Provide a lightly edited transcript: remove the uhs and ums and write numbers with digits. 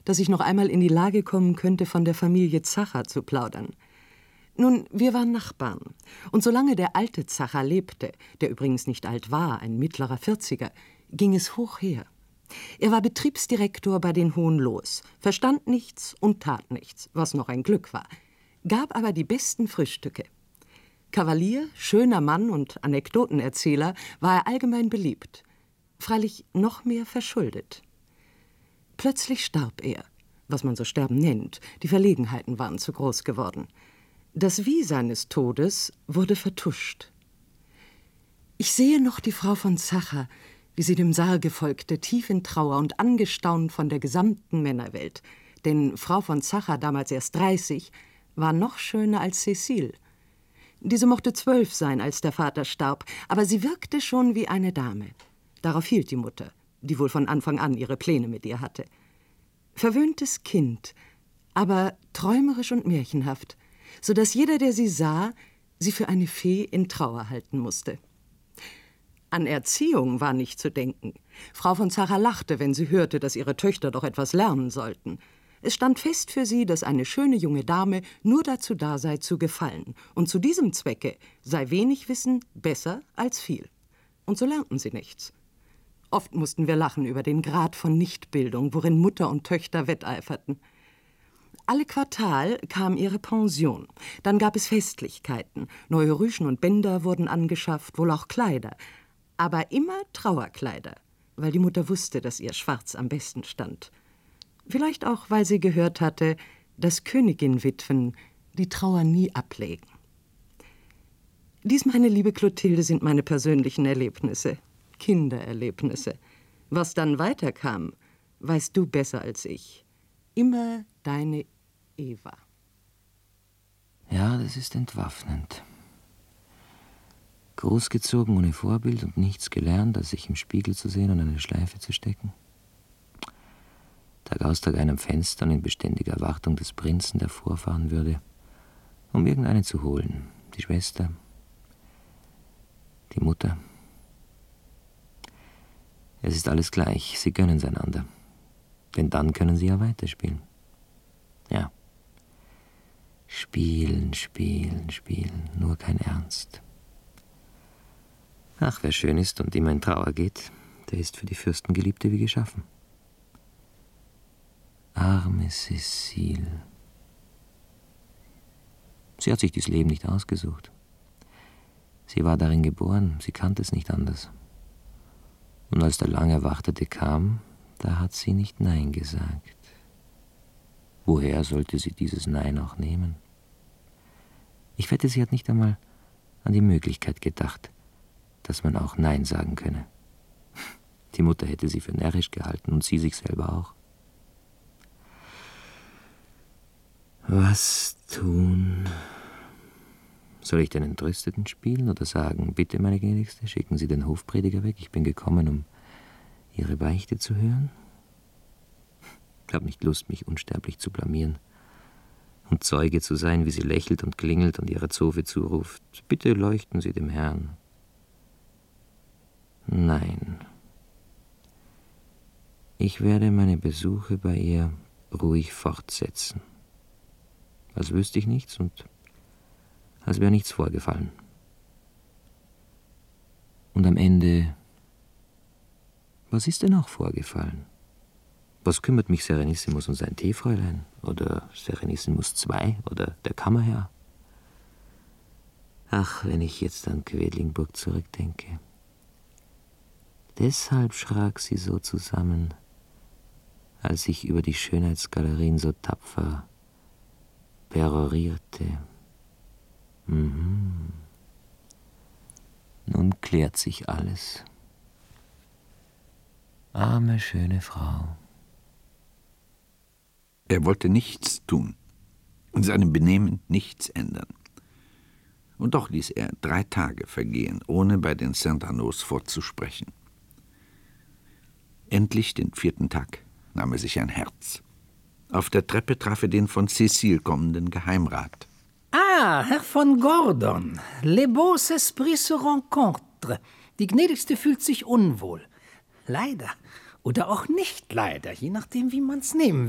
dass ich noch einmal in die Lage kommen könnte, von der Familie Zacher zu plaudern. Nun, wir waren Nachbarn. Und solange der alte Zacher lebte, der übrigens nicht alt war, ein mittlerer 40er, ging es hoch her. Er war Betriebsdirektor bei den Hohenlohes, verstand nichts und tat nichts, was noch ein Glück war, gab aber die besten Frühstücke. Kavalier, schöner Mann und Anekdotenerzähler war er allgemein beliebt, freilich noch mehr verschuldet. Plötzlich starb er, was man so sterben nennt, die Verlegenheiten waren zu groß geworden. Das Wie seines Todes wurde vertuscht. Ich sehe noch die Frau von Zacher, wie sie dem Sarge folgte, tief in Trauer und angestaunt von der gesamten Männerwelt. Denn Frau von Zacher, damals erst 30, war noch schöner als Cécile. Diese mochte 12 sein, als der Vater starb, aber sie wirkte schon wie eine Dame. Darauf hielt die Mutter, die wohl von Anfang an ihre Pläne mit ihr hatte. Verwöhntes Kind, aber träumerisch und märchenhaft, so dass jeder, der sie sah, sie für eine Fee in Trauer halten musste. An Erziehung war nicht zu denken. Frau von Zacher lachte, wenn sie hörte, dass ihre Töchter doch etwas lernen sollten. Es stand fest für sie, dass eine schöne junge Dame nur dazu da sei, zu gefallen. Und zu diesem Zwecke sei wenig Wissen besser als viel. Und so lernten sie nichts. Oft mussten wir lachen über den Grad von Nichtbildung, worin Mutter und Töchter wetteiferten. Alle Quartal kam ihre Pension. Dann gab es Festlichkeiten. Neue Rüschen und Bänder wurden angeschafft, wohl auch Kleider. Aber immer Trauerkleider, weil die Mutter wusste, dass ihr Schwarz am besten stand. Vielleicht auch, weil sie gehört hatte, dass Königin-Witwen die Trauer nie ablegen. Dies, meine liebe Clotilde, sind meine persönlichen Erlebnisse, Kindererlebnisse. Was dann weiterkam, weißt du besser als ich. Immer deine Eva. Ja, das ist entwaffnend. Großgezogen ohne Vorbild und nichts gelernt, als sich im Spiegel zu sehen und eine Schleife zu stecken. Tag aus, Tag ein am Fenster und in beständiger Erwartung des Prinzen, der vorfahren würde, um irgendeinen zu holen. Die Schwester, die Mutter. Es ist alles gleich, sie gönnen's einander. Denn dann können sie ja weiterspielen. Ja. Spielen, spielen, spielen, nur kein Ernst. Ach, wer schön ist und immer in Trauer geht, der ist für die Fürstengeliebte wie geschaffen. Arme Cécile. Sie hat sich dieses Leben nicht ausgesucht. Sie war darin geboren, sie kannte es nicht anders. Und als der lang Erwartete kam, da hat sie nicht Nein gesagt. Woher sollte sie dieses Nein auch nehmen? Ich wette, sie hat nicht einmal an die Möglichkeit gedacht, dass man auch Nein sagen könne. Die Mutter hätte sie für närrisch gehalten und sie sich selber auch. Was tun? Soll ich den Entrüsteten spielen oder sagen, bitte, meine Gnädigste, schicken Sie den Hofprediger weg, ich bin gekommen, um Ihre Beichte zu hören? Ich habe nicht Lust, mich unsterblich zu blamieren und Zeuge zu sein, wie sie lächelt und klingelt und ihrer Zofe zuruft, bitte leuchten Sie dem Herrn. Nein. Ich werde meine Besuche bei ihr ruhig fortsetzen, als wüsste ich nichts und als wäre nichts vorgefallen. Und am Ende, was ist denn auch vorgefallen? Was kümmert mich Serenissimus und sein Teefräulein? Oder Serenissimus II? Oder der Kammerherr? Ach, wenn ich jetzt an Quedlinburg zurückdenke. Deshalb schrak sie so zusammen, als ich über die Schönheitsgalerien so tapfer perorierte. Nun klärt sich alles. Arme, schöne Frau. Er wollte nichts tun, in seinem Benehmen nichts ändern. Und doch ließ er 3 Tage vergehen, ohne bei den Saint-Arnaud vorzusprechen. Endlich, den 4. Tag, nahm er sich ein Herz. Auf der Treppe traf er den von Cécile kommenden Geheimrat. Ah, Herr von Gordon, les beaux esprits se rencontrent. Die Gnädigste fühlt sich unwohl. Leider oder auch nicht leider, je nachdem, wie man's nehmen will.